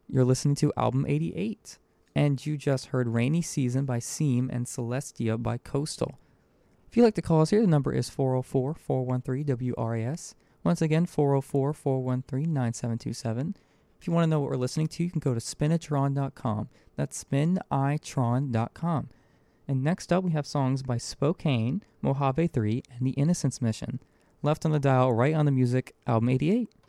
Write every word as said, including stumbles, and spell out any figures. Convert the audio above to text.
You're listening to Album eighty-eight, and you just heard Rainy Season by Seam and Celestia by Coastal. If you'd like to call us here, the number is four oh four, four one three, W R A S. Once again, four oh four, four one three, nine seven two seven. If you want to know what we're listening to, you can go to spinitron dot com. That's spinitron dot com. And next up, we have songs by Spokane, Mojave three, and The Innocence Mission. Left on the dial, right on the music, Album eighty-eight.